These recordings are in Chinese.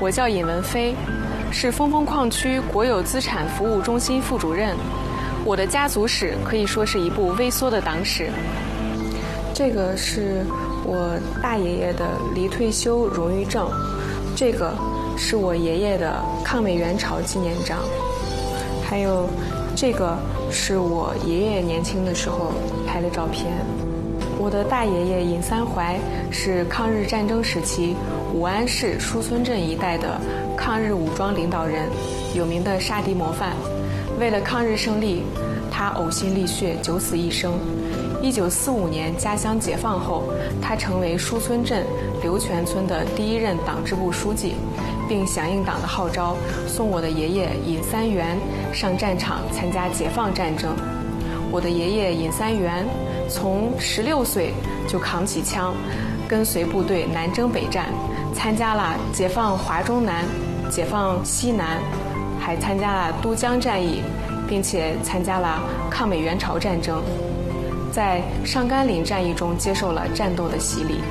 我叫尹文飞，是峰峰矿区国有资产服务中心副主任。我的家族史可以说是一部微缩的党史。这个是我大爷爷的离退休荣誉证，这个是我爷爷的抗美援朝纪念章，还有这个是我爷爷年轻的时候拍的照片。我的大爷爷尹三槐是抗日战争时期武安市树村镇一带的抗日武装领导人，有名的杀敌模范。为了抗日胜利，他呕心沥血，九死一生。1945年家乡解放后，他成为树村镇刘泉村的第一任党支部书记，并响应党的号召，送我的爷爷尹三元上战场参加解放战争。我的爷爷尹三元从16岁就扛起枪，跟随部队南征北战，参加了解放华中南、解放西南，还参加了都江战役，并且参加了抗美援朝战争，在上甘岭战役中接受了战斗的洗礼。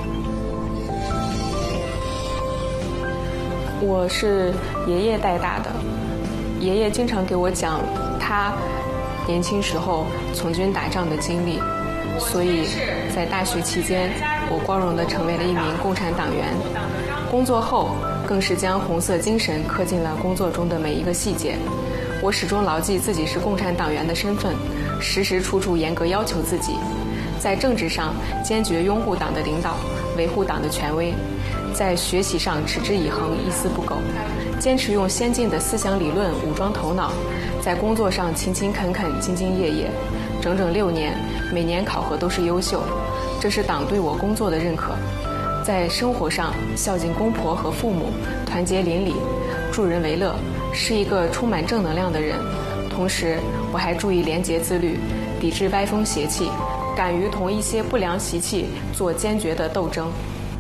我是爷爷带大的，爷爷经常给我讲他年轻时候从军打仗的经历，所以在大学期间，我光荣地成为了一名共产党员。工作后，更是将红色精神刻进了工作中的每一个细节。我始终牢记自己是共产党员的身份，时时处处严格要求自己。在政治上，坚决拥护党的领导，维护党的权威；在学习上，持之以恒，一丝不苟，坚持用先进的思想理论武装头脑；在工作上，勤勤恳恳，兢兢业业。整整6年，每年考核都是优秀，这是党对我工作的认可。在生活上，孝敬公婆和父母，团结邻里，助人为乐，是一个充满正能量的人。同时，我还注意廉洁自律，抵制歪风邪气，敢于同一些不良习气做坚决的斗争。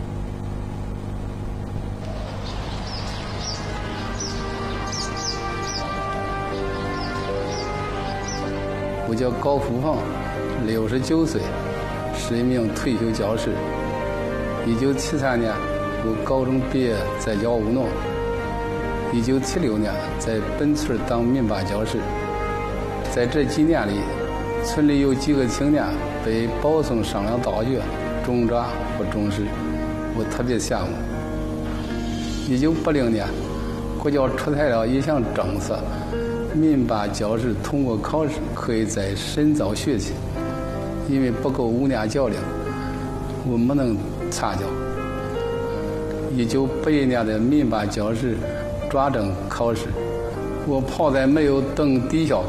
我叫高福凤，69岁，是一名退休教师。1973年，我高中毕业在校务农。1976年，在本村当民办教师。在这几年里，村里有几个青年被保送上了大学，中专或中师，我特别羡慕。1980年，国家出台了一项政策，民办教师通过考试可以再深造学习。因为不够5年教龄，我没能参加。1981年的民办教师转正考试，我泡在没有灯底下